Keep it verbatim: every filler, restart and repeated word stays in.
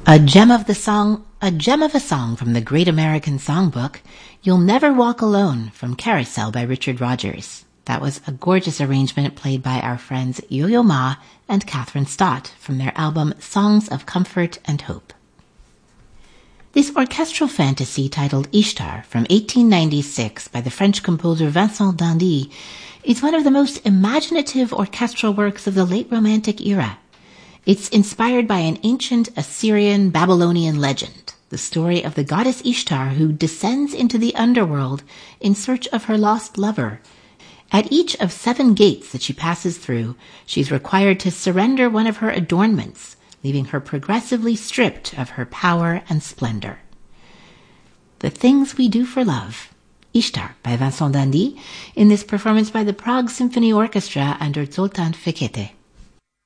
A gem of the song, a gem of a song from the Great American Songbook, You'll Never Walk Alone from Carousel by Richard Rodgers. That was a gorgeous arrangement played by our friends Yo-Yo Ma and Catherine Stott from their album Songs of Comfort and Hope. This orchestral fantasy titled Ishtar from eighteen ninety-six by the French composer Vincent d'Indy is one of the most imaginative orchestral works of the late Romantic era. It's inspired by an ancient Assyrian Babylonian legend, the story of the goddess Ishtar who descends into the underworld in search of her lost lover. At each of seven gates that she passes through, she's required to surrender one of her adornments, leaving her progressively stripped of her power and splendor. The Things We Do for Love, Ishtar by Vincent d'Indy, in this performance by the Prague Symphony Orchestra under Zoltán Fekete.